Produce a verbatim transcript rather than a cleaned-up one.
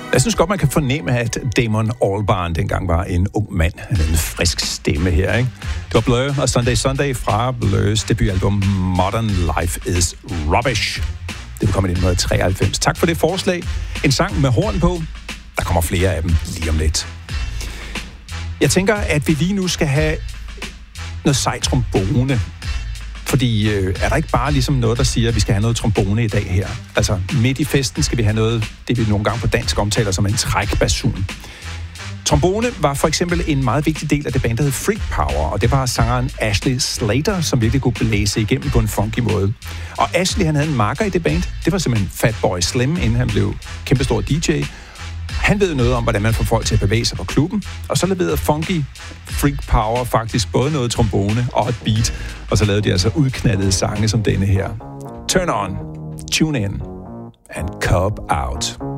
Jeg synes godt, man kan fornemme, at Damon Albarn dengang var en ung mand. En frisk stemme her, ikke? Det var Blur og Sunday Sunday fra Blurs debutalbum Modern Life is Rubbish. Det kom i nitten treoghalvfems. Tak for det forslag. En sang med horn på. Der kommer flere af dem lige om lidt. Jeg tænker, at vi lige nu skal have noget sej trombone. Fordi øh, er der ikke bare ligesom noget, der siger, at vi skal have noget trombone i dag her? Altså midt i festen skal vi have noget, det vi nogle gange på dansk omtaler som en trækbasun. Trombone var for eksempel en meget vigtig del af det band, der hed Freak Power, og det var sangeren Ashley Slater, som virkelig kunne blæse igennem på en funky måde. Og Ashley, han havde en makker i det band. Det var simpelthen Fatboy Slim, inden han blev kæmpestor D J. Han ved noget om, hvordan man får folk til at bevæge sig på klubben, og så leverede Funky Freak Power faktisk både noget trombone og et beat, og så lavede de altså udknaldede sange som denne her. Turn on, tune in and cub out.